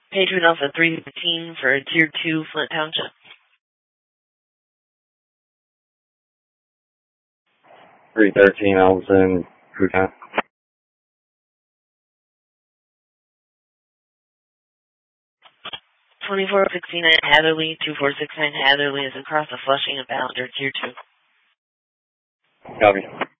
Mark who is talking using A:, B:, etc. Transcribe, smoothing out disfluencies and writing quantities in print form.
A: Patron Alpha 313 for Tier 2, Flint Township.
B: 313, Alvin, Cruton.
A: 2469 Hatherley, 2469 Hatherley is across the Flushing and Ballinger Tier 2.
B: Copy.